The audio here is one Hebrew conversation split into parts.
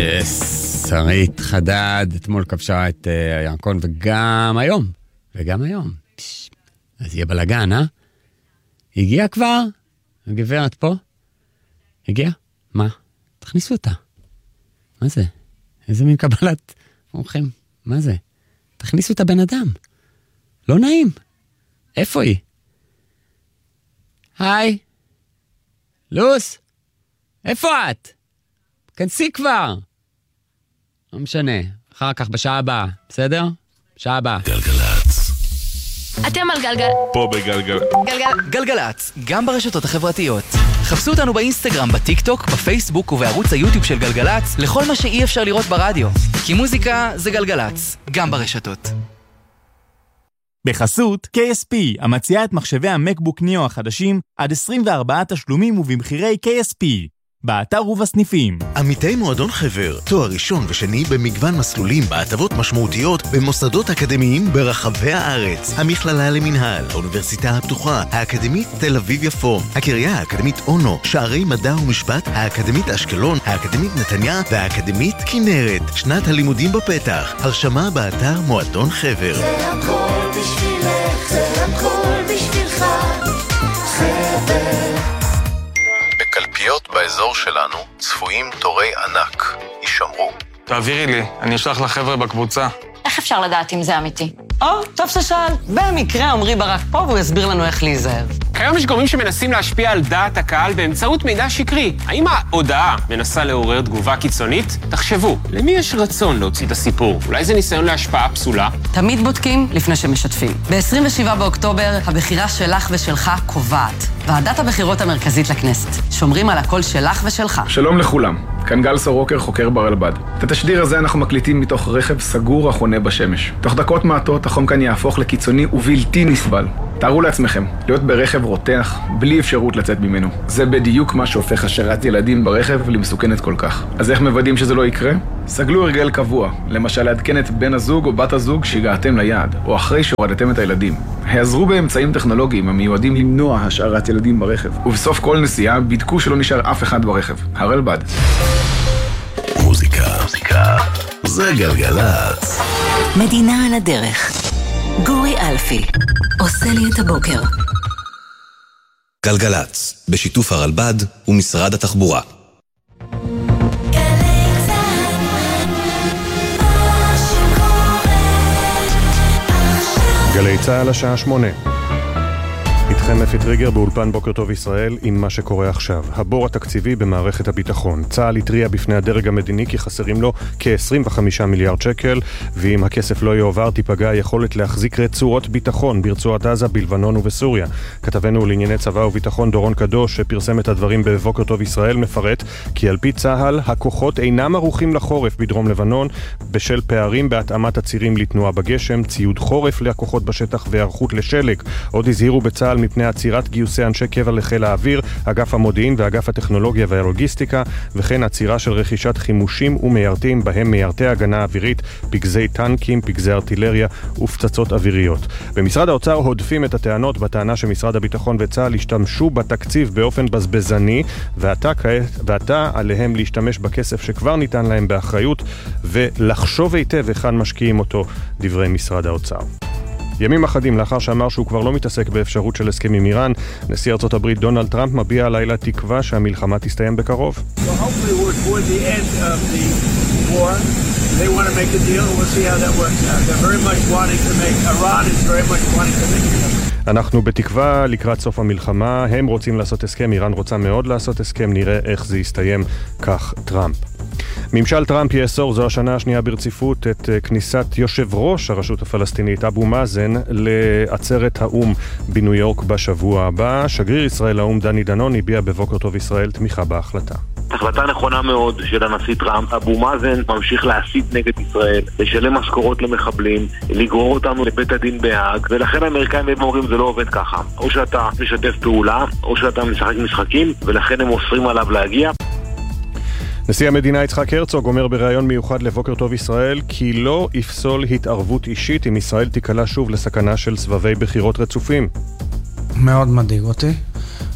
שרית חדד אתמול כבשה את הירקון וגם היום. אז יהיה בלגן, אה? הגיע כבר? הגברת פה? הגיע? מה? תכניסו אותה. מה זה? איזה מין קבלת אורחים? מה זה? תכניסו את הבן אדם. לא נעים. איפה היא? היי. לוס. איפה את? כנסי כבר. לא משנה. אחר כך בשעה הבאה. בסדר? שעה הבאה. גלגלץ. אתם על גלגל. פה בגלגל. גלגלץ, גם ברשתות החברתיות. חפשו אותנו באינסטגרם, בטיק טוק, בפייסבוק ובערוץ היוטיוב של גלגלץ, לכל מה שאי אפשר לראות ברדיו. כי מוזיקה זה גלגלץ, גם ברשתות. בחסות KSP, המציעה את מחשבי המקבוק ניאו החדשים עד 24 תשלומים ובמחירי KSP. באתר ובסניפים. עמיתי מועדון חבר, תואר ראשון ושני במגוון מסלולים בהטבות משמעותיות במוסדות אקדמיים ברחבי הארץ. המכללה למנהל, האוניברסיטה הפתוחה, האקדמית תל אביב יפו, הקריה האקדמית אונו, שערי מדע ומשפט, האקדמית אשקלון, האקדמית נתניה והאקדמית כנרת. שנת הלימודים בפתח. הרשמה באתר מועדון חבר. זה הכל בשבילך, זה הכל בשבילך, חבר. בקלפיות באזור שלנו צפויים תורי ענק. יישמרו. תעבירי לי, אני אשלח לחבר'ה בקבוצה. איך אפשר לדעת אם זה אמיתי? טוב ששאל. במקרה עמרי ברק פה והוא יסביר לנו איך להיזהר. כיום יש גורמים שמנסים להשפיע על דעת הקהל באמצעות מידע שקרי. האם ההודעה מנסה לעורר תגובה קיצונית? תחשבו, למי יש רצון להוציא את הסיפור? אולי זה ניסיון להשפעה פסולה? תמיד בודקים לפני שמשתפים. ב-27 באוקטובר הבחירה שלך ושלך קובעת. ועדת הבחירות המרכזית לכנסת. שומרים על הקול שלך ושלך. שלום לכולם, כאן גל סורוקר, חוקר ברלב"ד. את התשדיר הזה אנחנו מקליטים מתוך רכב סגור החונה בשמש. תוך דקות מעטות החום כאן יהפוך לקיצוני ובלתי נסבל. תארו לעצמכם, להיות ברכב רותח, בלי אפשרות לצאת ממנו. זה בדיוק מה שהופך השארת ילדים ברכב למסוכנת כל כך. אז איך מוודאים שזה לא יקרה? סגלו הרגל קבוע, למשל לעדכן את בן הזוג או בת הזוג שהגעתם ליעד, או אחרי שהורדתם את הילדים. העזרו באמצעים טכנולוגיים המיועדים למנוע השארת ילדים ברכב. ובסוף כל נסיעה בדקו שלא נשאר אף אחד ברכב. הרלב"ד. מוזיקה זה גלגלץ. מדינה על הדרך. גורי אלפי עושה לי את הבוקר. גלגלץ, בשיתוף הרלב"ד ומשרד התחבורה. גלי צהל השעה 8. איתכם אפי טריגר באולפן בוקר טוב ישראל עם מה שקורה עכשיו. הבור התקציבי במערכת הביטחון. צהל התריע בפני הדרג המדיני כי חסרים לו כ-25 מיליארד שקל, ואם הכסף לא יועבר תיפגע היכולת להחזיק רצועות ביטחון ברצועת עזה, בלבנון ובסוריה. כתבנו לענייני צבא וביטחון דורון קדוש שפרסם את הדברים בבוקר טוב ישראל מפרט כי על פי צהל הכוחות אינם ערוכים לחורף בדרום לבנון בשל פערים בהתאמת הצירים לתנועה בגשם, ציוד חורף לכוחות בשטח והיערכות לשלג. עוד הזהירו בצהל מפני עצירת גיוסי אנשי קבע לחיל האוויר, אגף המודיעין ואגף הטכנולוגיה והלוגיסטיקה, וכן עצירה של רכישת חימושים ומיירטים, בהם מיירטי הגנה אווירית, פגזי טנקים, פגזי ארטילריה ופצצות אוויריות. במשרד האוצר הודפים את הטענות בטענה שמשרד הביטחון וצה"ל השתמשו בתקציב באופן בזבזני, ועתה עליהם להשתמש בכסף שכבר ניתן להם באחריות ולחשוב היטב היכן משקיעים אותו, דברי משרד האוצר. ימים אחדים לאחר שאמר שהוא כבר לא מתעסק באפשרות של הסכם עם איראן, נשיא ארצות הברית דונלד טראמפ מביע הלילה תקווה שהמלחמה תסתיים בקרוב. אנחנו בתקווה לקראת סוף המלחמה, הם רוצים לעשות הסכם, איראן רוצה מאוד לעשות הסכם, נראה איך זה יסתיים, כך טראמפ. ממשל טראמפ יאסור זו השנה השנייה ברציפות את כניסת יושב ראש הרשות הפלסטינית אבו מאזן לעצרת האום בניו יורק בשבוע הבא. שגריר ישראל לאום דני דנון הביע בבוקר טוב ישראל תמיכה בהחלטה. החלטה נכונה מאוד של הנשיא טראמפ. אבו מאזן ממשיך להסית נגד ישראל, לשלם משכורות למחבלים, לגרור אותנו לבית הדין בהאג, ולכן האמריקאים אומרים זה לא עובד ככה. או שאתה משתף פעולה, או שאתה משחק משחקים, ולכן הם אוסרים עליו להגיע. נשיא המדינה יצחק הרצוג אומר בראיון מיוחד לבוקר טוב ישראל כי לא יפסול התערבות אישית אם ישראל תיקלה שוב לסכנה של סבבי בחירות רצופים. מאוד מדאיג אותי,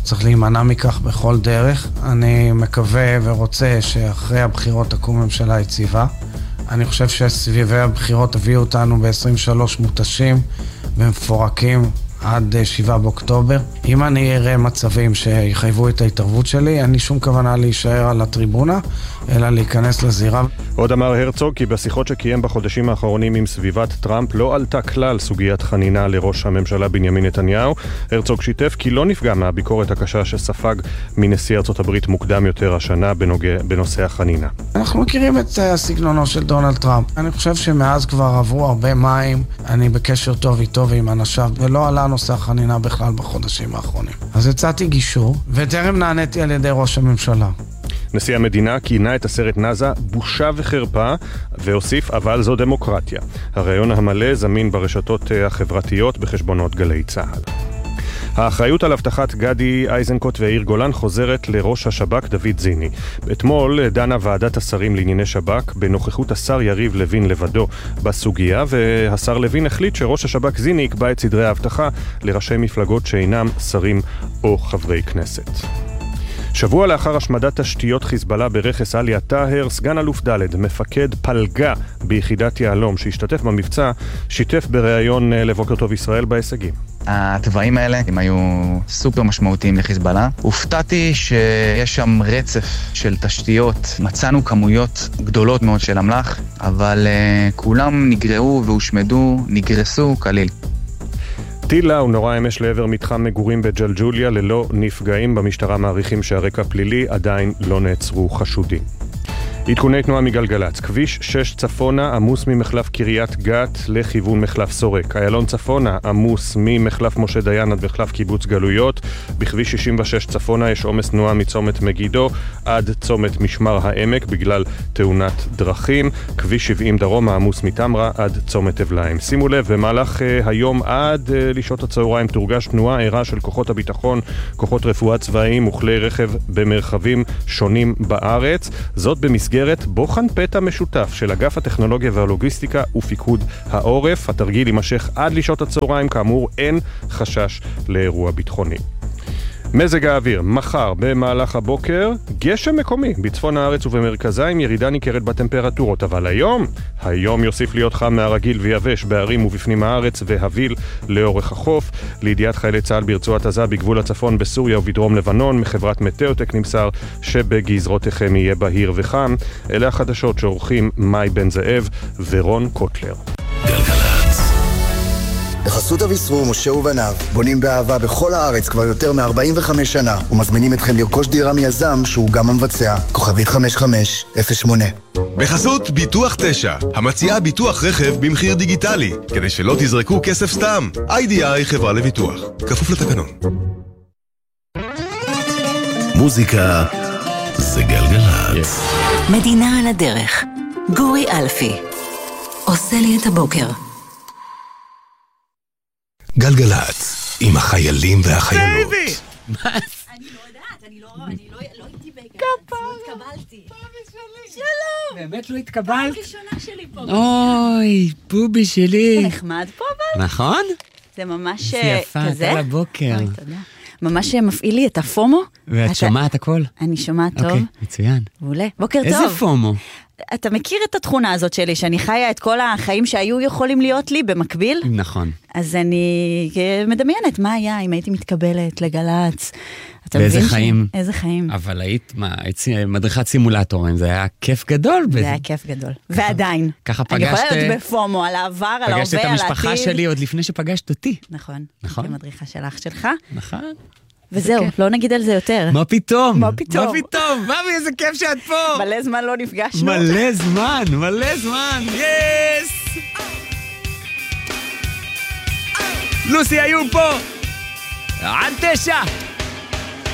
צריך להימנע מכך בכל דרך. אני מקווה ורוצה שאחרי הבחירות תקום ממשלה יציבה. אני חושב שסביבי הבחירות הביאו אותנו ב-23 מותשים ומפורקים עד 7 באוקטובר. אם אני אראה מצבים שיחייבו את ההתערבות שלי, אין לי שום כוונה להישאר על הטריבונה, אלא להיכנס לזירה. עוד אמר הרצוג כי בשיחות שקיים בחודשים האחרונים עם סביבת טראמפ לא עלתה כלל סוגיית חנינה לראש הממשלה בנימין נתניהו. הרצוג שיתף כי לא נפגע מהביקורת הקשה שספג מנשיא ארצות הברית מוקדם יותר השנה בנושא החנינה. אנחנו מכירים את הסגנונו של דונלד טראמפ. אני חושב שמאז כבר עברו הרבה מים, אני בקשר טוב איתו ועם אנשיו, ולא עלה נושא החנינה בכלל בחודשים האחרונים. אז הצעתי גישור, וטרם נעניתי על ידי ראש הממשלה. נשיא המדינה כינה את הסרט נאזה בושה וחרפה, והוסיף אבל זו דמוקרטיה. הרעיון המלא זמין ברשתות החברתיות בחשבונות גלי צהל. האחריות על הבטחת גדי איזנקוט ויאיר גולן חוזרת לראש השב"כ דוד זיני. אתמול דנה ועדת השרים לענייני שב"כ בנוכחות השר יריב לוין לבדו בסוגיה, והשר לוין החליט שראש השב"כ זיני יקבע את סדרי ההבטחה לראשי מפלגות שאינם שרים או חברי כנסת. שבוע לאחר השמדת תשתיות חיזבאללה ברכס עליה טאהר, סגן אלוף ד' מפקד פלגה ביחידת יעלום שהשתתף במבצע, שיתף בריאיון לבוקר טוב ישראל בהישגים. הטבעים האלה הם היו סופר משמעותיים לחיזבאללה. הופתעתי שיש שם רצף של תשתיות. מצאנו כמויות גדולות מאוד של אמל"ח, אבל כולם נגרעו והושמדו, נגרסו כליל. טילה ונורא אמש לעבר מתחם מגורים בג'לג'וליה ללא נפגעים. במשטרה מעריכים שהרקע פלילי, עדיין לא נעצרו חשודים. עדכוני תנועה מגלגלץ, כביש 6 צפונה עמוס ממחלף קריית גת לכיוון מחלף סורק. איילון צפונה עמוס ממחלף משה דיין עד מחלף קיבוץ גלויות. בכביש 66 צפונה יש עומס תנועה מצומת מגידו עד צומת משמר העמק בגלל תאונת דרכים. כביש 70 דרום עמוס מתמרה עד צומת אבליים. שימו לב, במהלך היום עד לשעות הצהריים תורגש תנועה ערה של כוחות הביטחון, כוחות רפואה צבאיים וכלי רכב במרחבים שונים בארץ. זאת במסגרת בוחן פתע משותף של אגף הטכנולוגיה והלוגיסטיקה ופיקוד העורף. התרגיל יימשך עד לשעות הצהריים, כאמור אין חשש לאירוע ביטחוני. מזג האוויר, מחר במהלך הבוקר, גשם מקומי בצפון הארץ ובמרכזה עם ירידה ניכרת בטמפרטורות, אבל היום יוסיף להיות חם מהרגיל ויבש בערים ובפנים הארץ והביל לאורך החוף. לידיעת חיילי צה"ל ברצועת עזה בגבול הצפון בסוריה ובדרום לבנון, מחברת מטאוטק נמסר שבגזרותיכם יהיה בהיר וחם. אלה החדשות שעורכים מאי בן זאב ורון קוטלר. בחסות אביסרור, משה ובניו, בונים באהבה בכל הארץ כבר יותר מ-45 שנה, ומזמינים אתכם לרכוש דירה מיזם שהוא גם המבצע. כוכבית 5508. בחסות ביטוח 9, המציעה ביטוח רכב במחיר דיגיטלי, כדי שלא תזרקו כסף סתם. IDI חברה לביטוח, כפוף לתקנון. מוזיקה זה גלגלצ. מדינה על הדרך. גורי אלפי עושה לי את הבוקר. גלגלצ, עם החיילים והחיילות. אני לא יודעת, אני לא הייתי בגלגלצ, לא התקבלתי. שלום! באמת לא התקבלת? פעם ראשונה שלי פה. אוי, בובי שלי. זה נחמד פה אבל? נכון? זה ממש זה יפה, כזה? אתה לבוקר. אוי, תודה. ממש מפעיל לי את הפומו. ואת שומעת הכל? אני שומעת טוב. אוקיי, מצוין. מעולה, בוקר טוב. איזה פומו? אתה מכיר את התכונה הזאת שלי, שאני חיה את כל החיים שהיו יכולים להיות לי במקביל? נכון. אז אני מדמיינת מה היה אם הייתי מתקבלת לגלץ. באיזה חיים? איזה חיים. אבל היית, היית מדריכת סימולטורים, זה היה כיף גדול. זה היה כיף גדול. ועדיין. ככה פגשת... אני יכולה להיות בפומו, על העבר, על ההווה, על העתיד. פגשת את המשפחה שלי עוד לפני שפגשת אותי. נכון. נכון. כמדריכה של אח שלך. נכון. וזהו, לא נגיד על זה יותר. מה פתאום? מה פתאום? מה פתאום? מאמי, איזה כיף שאת פה. מלא זמן לא נפגשנו. מלא זמן, מלא זמן. יס! לוסי היו פה. עד 9.